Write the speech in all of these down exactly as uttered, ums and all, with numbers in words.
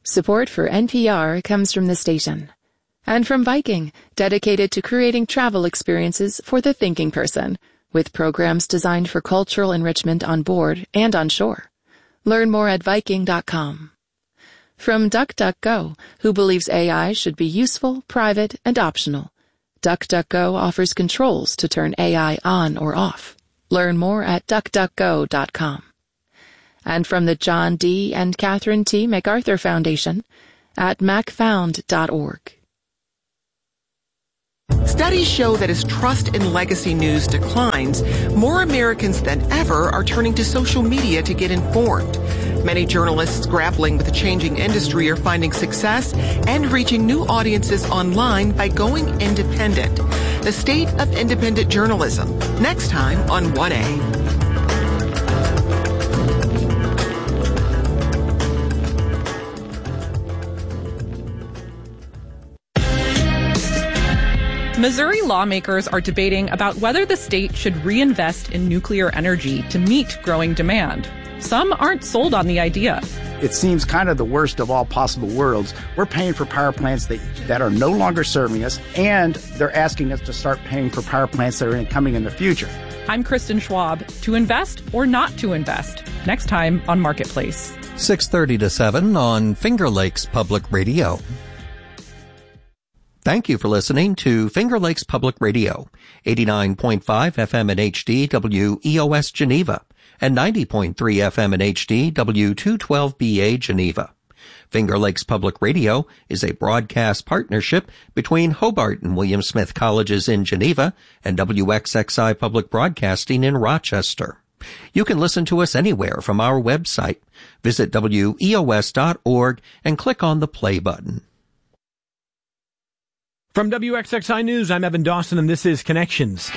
Support for N P R comes from the station. And from Viking, dedicated to creating travel experiences for the thinking person, with programs designed for cultural enrichment on board and on shore. Learn more at Viking dot com. From DuckDuckGo, who believes A I should be useful, private, and optional. DuckDuckGo offers controls to turn A I on or off. Learn more at Duck Duck Go dot com. And from the John D. and Catherine T. MacArthur Foundation at mac found dot org. Studies show that as trust in legacy news declines, more Americans than ever are turning to social media to get informed. Many journalists grappling with the changing industry are finding success and reaching new audiences online by going independent. The state of independent journalism, next time on one A. Missouri lawmakers are debating about whether the state should reinvest in nuclear energy to meet growing demand. Some aren't sold on the idea. It seems kind of the worst of all possible worlds. We're paying for power plants that, that are no longer serving us, and they're asking us to start paying for power plants that are coming in the future. I'm Kristen Schwab. To invest or not to invest? Next time on Marketplace. six thirty to seven on Finger Lakes Public Radio. Thank you for listening to Finger Lakes Public Radio, eighty-nine point five F M in H D W E O S Geneva, and ninety point three F M in H D W two twelve B A Geneva. Finger Lakes Public Radio is a broadcast partnership between Hobart and William Smith Colleges in Geneva and W X X I Public Broadcasting in Rochester. You can listen to us anywhere from our website. Visit W E O S dot org and click on the play button. From W X X I News, I'm Evan Dawson, and this is Connections.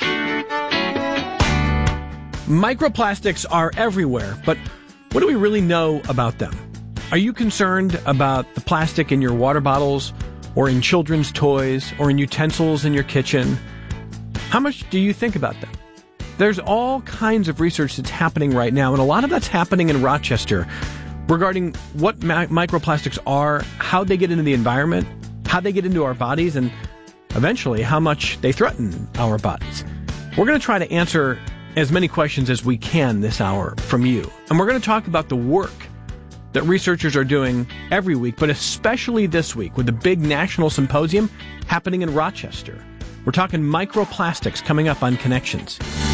Microplastics are everywhere, but what do we really know about them? Are you concerned about the plastic in your water bottles, or in children's toys, or in utensils in your kitchen? How much do you think about them? There's all kinds of research that's happening right now, and a lot of that's happening in Rochester regarding what ma- microplastics are, how they get into the environment, how they get into our bodies, and eventually how much they threaten our bodies. We're going to try to answer as many questions as we can this hour from you. And we're going to talk about the work that researchers are doing every week, but especially this week with the big national symposium happening in Rochester. We're talking microplastics coming up on Connections.